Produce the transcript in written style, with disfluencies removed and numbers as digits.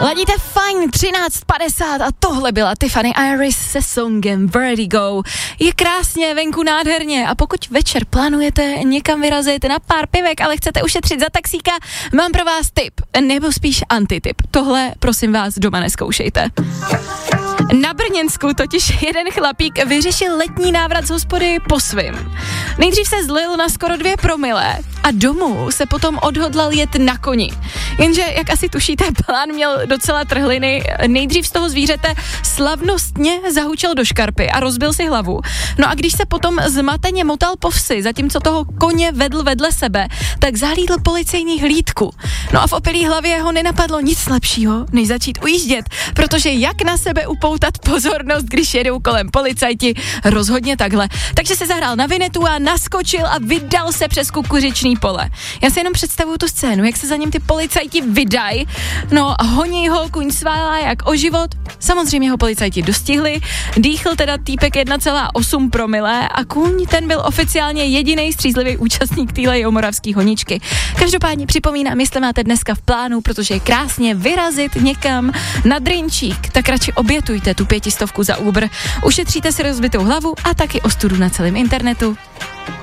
Ladíte fajn, 13:50 a tohle byla Tiffany Iris se songem Vertigo. Je krásně, venku nádherně a pokud večer plánujete někam vyrazit na pár pivek, ale chcete ušetřit za taxíka, mám pro vás tip, nebo spíš antitip. Tohle, prosím vás, doma nezkoušejte. Na Brněnsku totiž jeden chlapík vyřešil letní návrat z hospody po svým. Nejdřív se zlil na skoro 2 promile a domů se potom odhodlal jet na koni. Jenže, jak asi tušíte, plán měl docela trhliny. Nejdřív z toho zvířete slavnostně zahučel do škarpy a rozbil si hlavu. No a když se potom zmateně motal po vsi, zatímco toho koně vedl vedle sebe, tak zahlídl policejní hlídku. No a v opilý hlavě ho nenapadlo nic lepšího, než začít ujíždět, protože jak na sebe upoutat pozornost, když jedou kolem policajti, rozhodně takhle. Takže se zahrál na vinetu a naskočil a vydal se přes kukuřičný pole. Já si jenom představuju tu scénu, jak se za ním ty policajti vydají, no honí ho, kuň sválá jak o život. Samozřejmě ho policajti dostihli, dýchl teda týpek 1,8 promile a kůň ten byl oficiálně jediný střízlivý účastník téhle jihomoravský honičky. Každopádně připomínám, jestli máte dneska v plánu, protože je krásně vyrazit někam na drinčík, tak radši obětujte tu 500 za Uber. Ušetříte si rozbitou hlavu a taky ostudu na celém internetu.